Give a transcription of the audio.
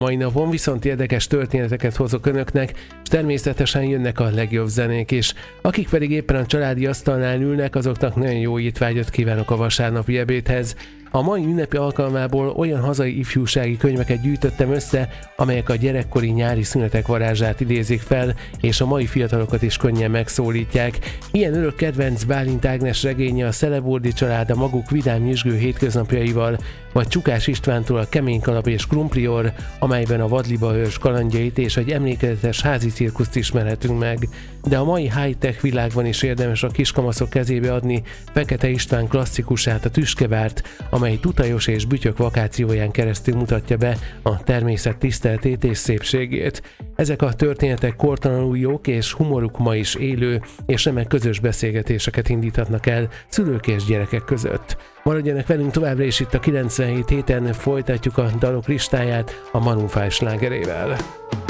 Mai napon viszont érdekes történeteket hozok önöknek, és természetesen jönnek a legjobb zenék is. Akik pedig éppen a családi asztalnál ülnek, azoknak nagyon jó étvágyat kívánok a vasárnapi ebédhez. A mai ünnepi alkalmából olyan hazai ifjúsági könyveket gyűjtöttem össze, amelyek a gyerekkori nyári szünetek varázsát idézik fel, és a mai fiatalokat is könnyen megszólítják. Ilyen örök kedvenc Bálint Ágnes regénye a Szeleburdi család a maguk vidám nyüzsgő hétköznapjaival, vagy Csukás Istvántól a Kemény kalap és krumplior, amelyben a vadliba őrs kalandjait és egy emlékezetes házi cirkuszt ismerhetünk meg. De a mai high-tech világban is érdemes a kiskamaszok kezébe adni Fekete István klasszikusát, a Tüskevárt, amely tutajos és bütyök vakációján keresztül mutatja be a természet tiszteletét és szépségét. Ezek a történetek kortalanul jók, és humoruk ma is élő, és remek közös beszélgetéseket indíthatnak el szülők és gyerekek között. Maradjanak velünk továbbra is itt a 97 héten, folytatjuk a dalok listáját a Maroon 5 slágerével.